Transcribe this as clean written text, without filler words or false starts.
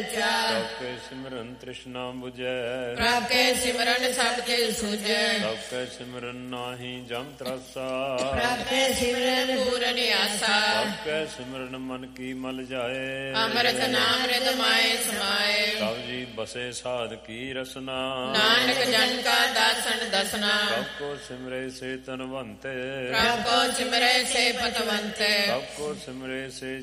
ਉੱਚਾ। ਸਭ ਕੇ ਸਿਮਰਨ ਤ੍ਰਿਸ਼ਨਾ ਬੁਝੈ। ਪ੍ਰਭ ਕੇ ਸਿਮਰਨ ਸਭ ਤੇ ਸੂਝੈ। ਸਭ ਕੇ ਸਿਮਰਨ ਨਾਹੀ ਜਮ ਤਰਾਸਾ। ਪ੍ਰਭ ਕੇ ਸਿਮਰਨ ਪੂਰਨ ਆਸਾ। ਸਭ ਕੇ ਸਿਮਰਨ ਮਨ ਕੀ ਮਲ ਜਾਏ। ਅੰਮ੍ਰਿਤ ਨਾਮ ਰਿਦ ਮਾਏ ਸਮਾਏ। ਸਭ ਜੀ ਬਸੇ ਸਾਧ ਕੀ ਰਸਨਾ। ਨਾਨਕ ਜਨ ਕਾ ਦਾਸਨ ਦਸਨਾ। ਸਭ ਕੋ ਸਿਮਰੇ ਸੇ ਤਨਵੰਤੇ। ਪ੍ਰਭ ਕੋ ਸਿਮਰੇ ਸੇ ਪਤਵੰਤੇ। ਸਭ ਕੋ ਸਿਮਰੇ ਸੇ